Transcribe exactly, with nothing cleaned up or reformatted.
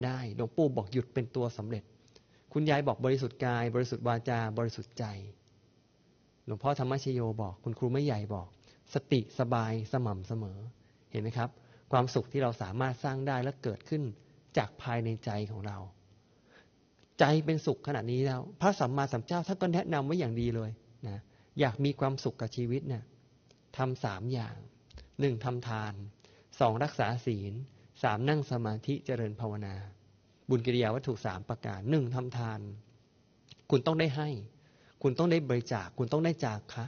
ได้หลวงปู่บอกหยุดเป็นตัวสำเร็จคุณยายบอกบริสุทธิ์กายบริสุทธิ์วาจาบริสุทธิ์ใจหลวงพ่อธรรมชโยบอกคุณครูไม่ใหญ่บอกสติสบายสม่ำเสมอเห็นไหมครับความสุขที่เราสามารถสร้างได้และเกิดขึ้นจากภายในใจของเราใจเป็นสุขขนาดนี้แล้วพระสัมมาสัมพุทธเจ้าท่านก็แนะนำไว้อย่างดีเลยนะอยากมีความสุขกับชีวิตเนี่ยทำสามอย่างหนึ่งทำทานสองรักษาศีลสามนั่งสมาธิเจริญภาวนาบุญกิริยาวัตถุสามประการหนึ่งทำทานคุณต้องได้ให้คุณต้องได้บริจาคคุณต้องได้จาคะ